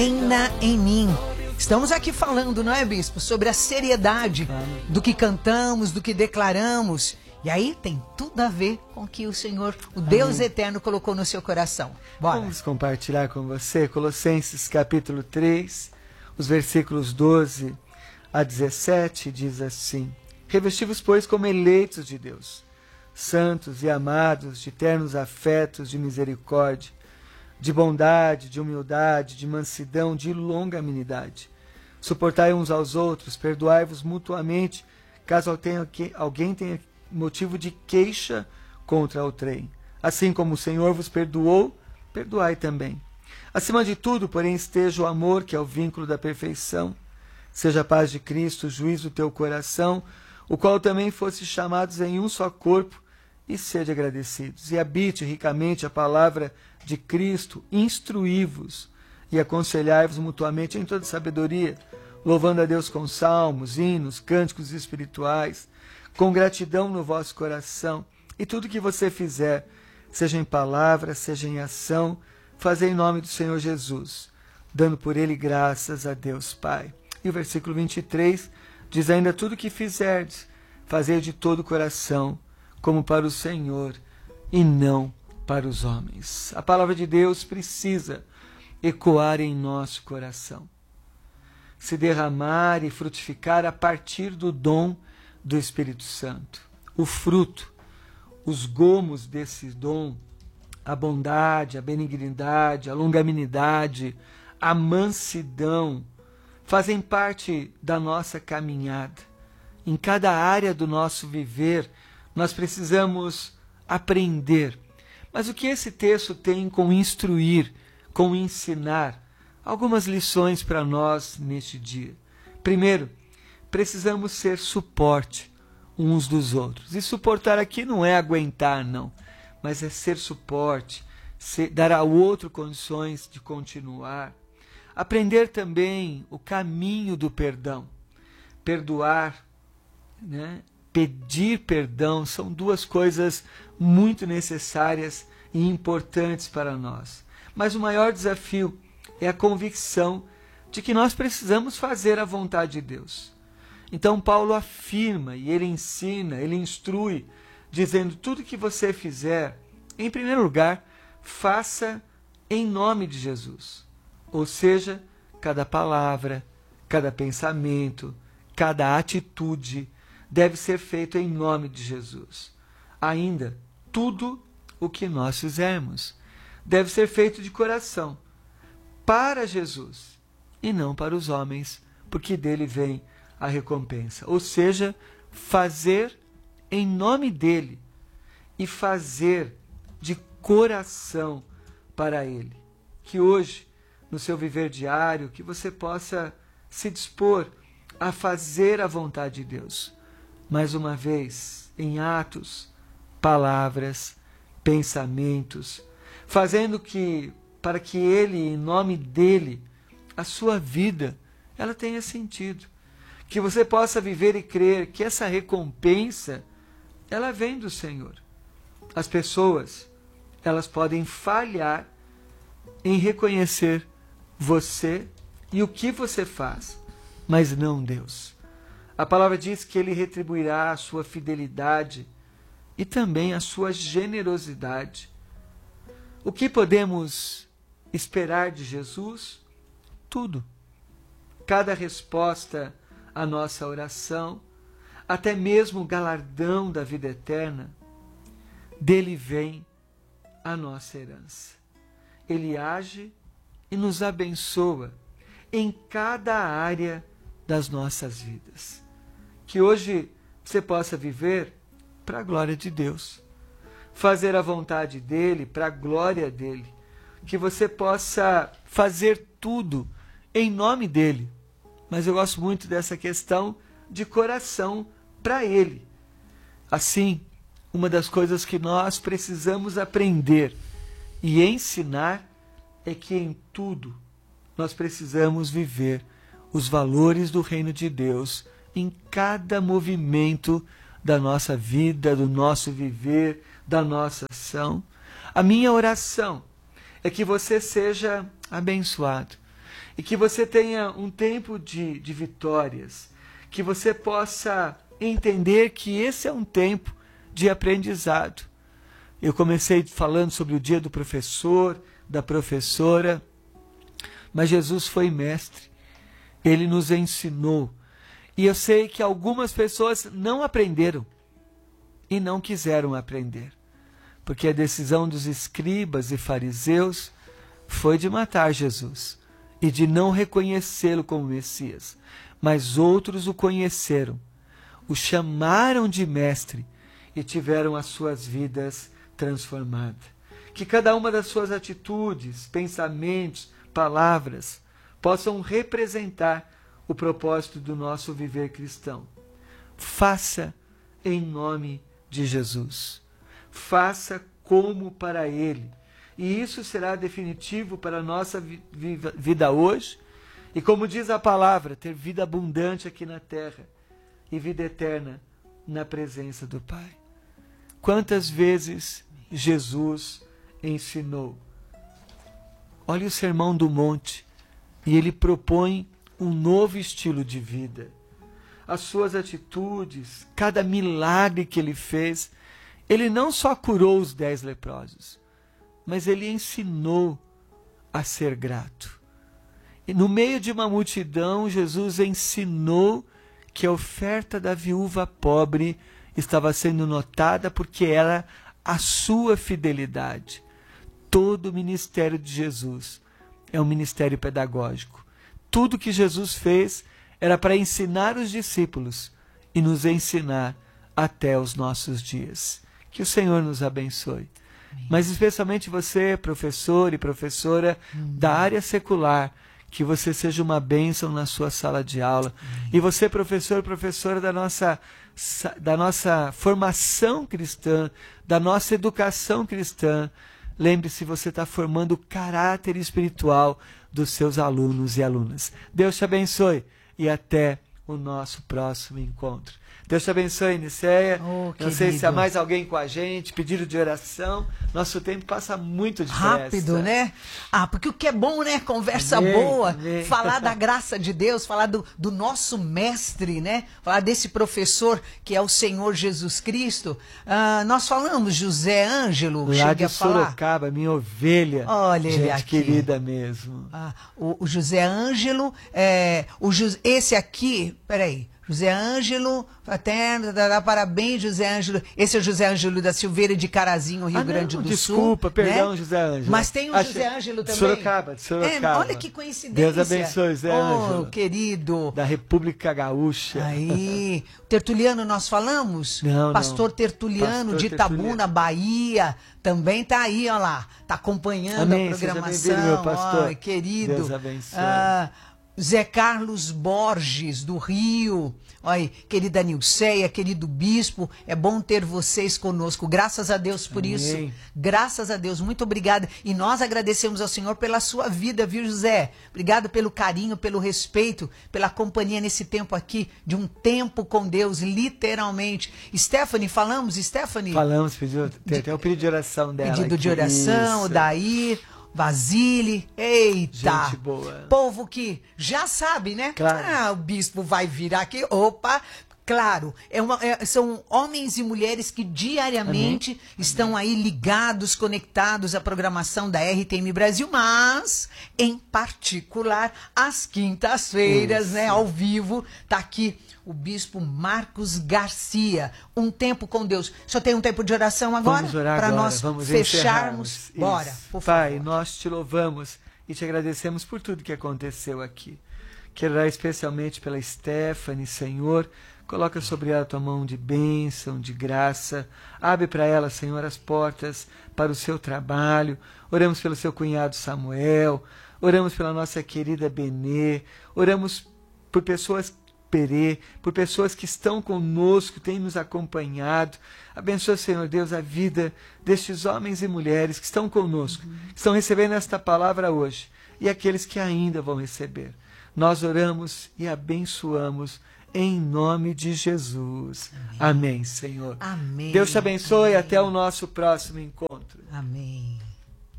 Reina em mim. Estamos aqui falando, não é, bispo, sobre a seriedade do que cantamos, do que declaramos. E aí tem tudo a ver com o que o Senhor, o Deus eterno, colocou no seu coração. Bora. Vamos compartilhar com você Colossenses capítulo 3, os versículos 12 a 17, diz assim: Revesti-vos, pois, como eleitos de Deus, santos e amados, de ternos afetos, de misericórdia, de bondade, de humildade, de mansidão, de longanimidade. Suportai uns aos outros, perdoai-vos mutuamente, caso alguém tenha motivo de queixa contra outrem. Assim como o Senhor vos perdoou, perdoai também. Acima de tudo, porém, esteja o amor, que é o vínculo da perfeição. Seja a paz de Cristo, o juiz do teu coração, o qual também fosse chamados em um só corpo, e sede agradecidos. E habite ricamente a palavra de Cristo, instruí-vos e aconselhai-vos mutuamente em toda sabedoria, louvando a Deus com salmos, hinos, cânticos espirituais, com gratidão no vosso coração. E tudo que você fizer, seja em palavra, seja em ação, fazei em nome do Senhor Jesus, dando por ele graças a Deus Pai. E o versículo 23 diz ainda: tudo que fizerdes, fazei de todo o coração, como para o Senhor e não para os homens. A palavra de Deus precisa ecoar em nosso coração, se derramar e frutificar a partir do dom do Espírito Santo. O fruto, os gomos desse dom, a bondade, a benignidade, a longanimidade, a mansidão, fazem parte da nossa caminhada. Em cada área do nosso viver, nós precisamos aprender. Mas o que esse texto tem com instruir, com ensinar? Algumas lições para nós neste dia. Primeiro, precisamos ser suporte uns dos outros. E suportar aqui não é aguentar, não, mas é ser suporte, dar ao outro condições de continuar. Aprender também o caminho do perdão. Perdoar, né? Pedir perdão são duas coisas muito necessárias e importantes para nós. Mas o maior desafio é a convicção de que nós precisamos fazer a vontade de Deus. Então Paulo afirma e ele ensina, ele instrui, dizendo: tudo que você fizer, em primeiro lugar, faça em nome de Jesus. Ou seja, cada palavra, cada pensamento, cada atitude deve ser feito em nome de Jesus. Ainda, tudo o que nós fizermos deve ser feito de coração, para Jesus, e não para os homens, porque dele vem a recompensa. Ou seja, fazer em nome dele e fazer de coração para ele. Que hoje, no seu viver diário, que você possa se dispor a fazer a vontade de Deus. Mais uma vez, em atos, palavras, pensamentos, fazendo para que ele, em nome dele, a sua vida, ela tenha sentido. Que você possa viver e crer que essa recompensa, ela vem do Senhor. As pessoas, elas podem falhar em reconhecer você e o que você faz, mas não Deus. A palavra diz que ele retribuirá a sua fidelidade e também a sua generosidade. O que podemos esperar de Jesus? Tudo. Cada resposta à nossa oração, até mesmo o galardão da vida eterna, dele vem a nossa herança. Ele age e nos abençoa em cada área das nossas vidas. Que hoje você possa viver para a glória de Deus, fazer a vontade dele, para a glória dele, que você possa fazer tudo em nome dele. Mas eu gosto muito dessa questão de coração para ele. Assim, uma das coisas que nós precisamos aprender e ensinar é que em tudo nós precisamos viver os valores do reino de Deus em cada movimento da nossa vida, do nosso viver, da nossa ação. A minha oração é que você seja abençoado e que você tenha um tempo de vitórias, que você possa entender que esse é um tempo de aprendizado. Eu comecei falando sobre o dia do professor, da professora, mas Jesus foi mestre, ele nos ensinou, e eu sei que algumas pessoas não aprenderam e não quiseram aprender, porque a decisão dos escribas e fariseus foi de matar Jesus e de não reconhecê-lo como Messias, mas outros o conheceram, o chamaram de mestre e tiveram as suas vidas transformadas. Que cada uma das suas atitudes, pensamentos, palavras possam representar o propósito do nosso viver cristão. Faça em nome de Jesus. Faça como para Ele. E isso será definitivo para a nossa vida hoje. E como diz a palavra, ter vida abundante aqui na terra e vida eterna na presença do Pai. Quantas vezes Jesus ensinou? Olha o Sermão do Monte, e ele propõe um novo estilo de vida. As suas atitudes, cada milagre que ele fez, ele não só curou os 10 leprosos, mas ele ensinou a ser grato. E no meio de uma multidão, Jesus ensinou que a oferta da viúva pobre estava sendo notada porque era a sua fidelidade. Todo o ministério de Jesus é um ministério pedagógico. Tudo que Jesus fez era para ensinar os discípulos e nos ensinar até os nossos dias. Que o Senhor nos abençoe. Mas especialmente você, professor e professora da área secular, que você seja uma bênção na sua sala de aula. E você, professor e professora da nossa formação cristã, da nossa educação cristã, lembre-se, você está formando o caráter espiritual dos seus alunos e alunas. Deus te abençoe e até o nosso próximo encontro. Deus te abençoe, Niceia. Não sei se há mais alguém com a gente, pedido de oração. Nosso tempo passa muito depressa. Rápido, né? Porque o que é bom, né? Conversa boa, falar da graça de Deus, falar do nosso mestre, né? Falar desse professor que é o Senhor Jesus Cristo. Nós falamos José Ângelo, lá de Sorocaba, minha ovelha. Olha gente ele aqui. Querida mesmo. O José Ângelo, esse aqui, peraí. José Ângelo, fraterno, parabéns, José Ângelo. Esse é o José Ângelo da Silveira de Carazinho, Rio Grande do Sul. Desculpa, perdão, né? José Ângelo. Mas tem o José Ângelo também. De Sorocaba. Olha que coincidência. Deus abençoe, José Ângelo. Querido. Da República Gaúcha. Aí, Tertuliano nós falamos? Não, Pastor Tertuliano, de Itabuna, Bahia. Também tá aí, ó lá. Tá acompanhando a programação. Seja bem-vindo, meu pastor. Querido. Deus abençoe. Zé Carlos Borges, do Rio. Olha, querida Nilceia, querido bispo, é bom ter vocês conosco. Graças a Deus por isso. Graças a Deus, muito obrigada. E nós agradecemos ao Senhor pela sua vida, viu, José? Obrigado pelo carinho, pelo respeito, pela companhia nesse tempo aqui, de um tempo com Deus, literalmente. Stephanie, falamos, Stephanie? Falamos, tem até o pedido de oração dela. Pedido de oração, o Daí. Basile, eita, gente boa. Povo que já sabe, né? Claro. O bispo vai vir aqui, opa, claro, são homens e mulheres que diariamente estão aí ligados, conectados à programação da RTM Brasil, mas, em particular, às quintas-feiras, né, ao vivo, tá aqui o bispo Marcos Garcia. Um tempo com Deus. Só tem um tempo de oração agora? Vamos orar para agora. Nós vamos fecharmos. Bora, por favor. Pai, nós te louvamos e te agradecemos por tudo que aconteceu aqui. Quero orar especialmente pela Stephanie, Senhor. Coloca sobre ela a tua mão de bênção, de graça. Abre para ela, Senhor, as portas para o seu trabalho. Oramos pelo seu cunhado Samuel. Oramos pela nossa querida Benê. Oramos por pessoas por pessoas que estão conosco, têm nos acompanhado. Abençoa, Senhor Deus, a vida destes homens e mulheres que estão conosco, que estão recebendo esta palavra hoje, e aqueles que ainda vão receber. Nós oramos e abençoamos em nome de Jesus. Amém, Senhor. Amém. Deus te abençoe. Amém. Até o nosso próximo encontro. Amém.